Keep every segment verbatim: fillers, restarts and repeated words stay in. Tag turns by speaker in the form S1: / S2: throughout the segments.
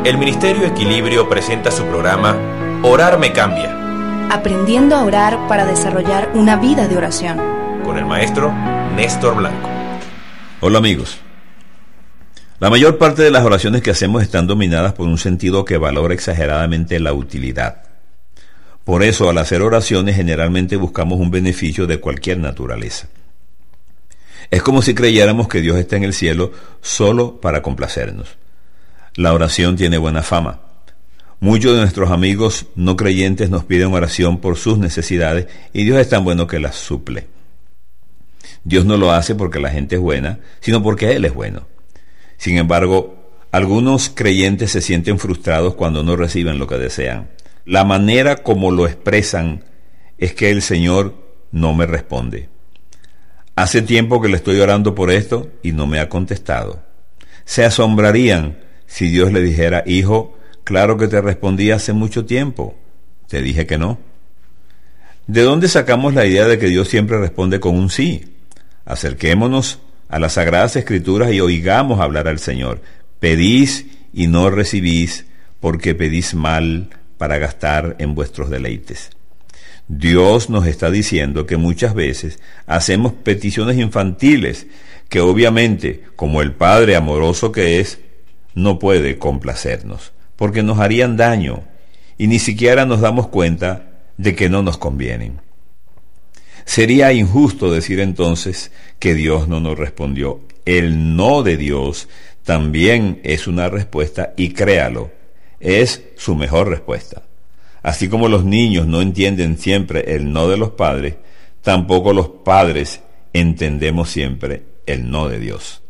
S1: El Ministerio Equilibrio presenta su programa Orar me cambia.
S2: Aprendiendo a orar para desarrollar una vida de oración.
S1: Con el maestro Néstor Blanco.
S3: Hola amigos. La mayor parte de las oraciones que hacemos están dominadas por un sentido que valora exageradamente la utilidad. Por eso, al hacer oraciones, generalmente buscamos un beneficio de cualquier naturaleza. Es como si creyéramos que Dios está en el cielo solo para complacernos. La oración tiene buena fama. Muchos de nuestros amigos no creyentes nos piden oración por sus necesidades y Dios es tan bueno que las suple. Dios no lo hace porque la gente es buena, sino porque Él es bueno. Sin embargo, algunos creyentes se sienten frustrados cuando no reciben lo que desean. La manera como lo expresan es que el Señor no me responde. Hace tiempo que le estoy orando por esto y no me ha contestado. Se asombrarían si Dios le dijera: hijo, claro que te respondí hace mucho tiempo. Te dije que no. ¿De dónde sacamos la idea de que Dios siempre responde con un sí? Acerquémonos a las Sagradas Escrituras y oigamos hablar al Señor. Pedís y no recibís, porque pedís mal para gastar en vuestros deleites. Dios nos está diciendo que muchas veces hacemos peticiones infantiles que obviamente, como el Padre amoroso que es, no puede complacernos, porque nos harían daño y ni siquiera nos damos cuenta de que no nos convienen. Sería injusto decir entonces que Dios no nos respondió. El no de Dios también es una respuesta y créalo, es su mejor respuesta. Así como los niños no entienden siempre el no de los padres, tampoco los padres entendemos siempre el no de Dios.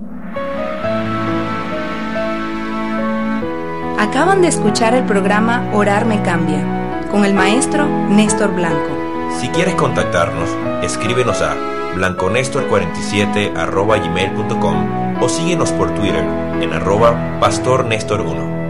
S2: Acaban de escuchar el programa Orar me cambia, con el maestro Néstor Blanco.
S1: Si quieres contactarnos, escríbenos a blanconestor cuarenta y siete arroba gmail punto com o síguenos por Twitter en arroba pastor nestor uno.